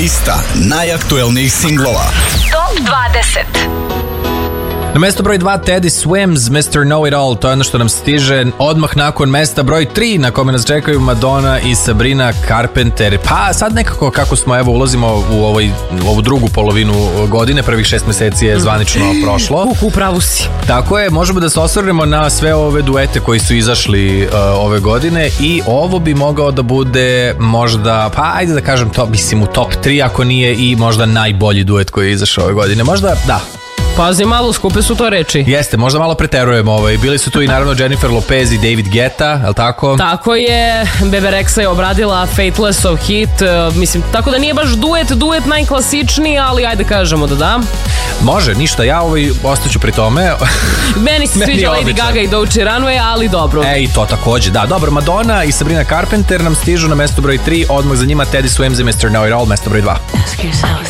Lista najaktuelnijih singlova. Top 20. Na mesto broj 2 Teddy Swims, Mr. Know It All, to je ono što nam stiže odmah nakon mesta broj 3 na kome nas čekaju Madonna i Sabrina Carpenter. Pa sad nekako kako smo ulazimo u ovu drugu polovinu godine, prvih 6 meseci je zvanično prošlo. Upravo si. Tako je, možemo da se osvrnemo na sve ove duete koji su izašli ove godine i ovo bi mogao da bude možda, pa ajde da kažem to, mislim u top 3 ako nije i možda najbolji duet koji je izašao ove godine. Možda, da. Pazi malo, skupe su to reči. Jeste, možda malo preterujemo. Bili su tu i naravno Jennifer Lopez i David Guetta, je li tako? Tako je, Bebe Rexha je obradila Fateless of Hit, mislim, tako da nije baš duet najklasičniji, ali ajde kažemo da. Može, ništa, ja ostaću pri tome. Meni se sviđa Lady Gaga i Dolce Runway, ali dobro. I to takođe, da, dobro, Madonna i Sabrina Carpenter nam stižu na mesto broj 3, odmah za njima Teddy Swims i Mr. Know It All, mesto broj 2.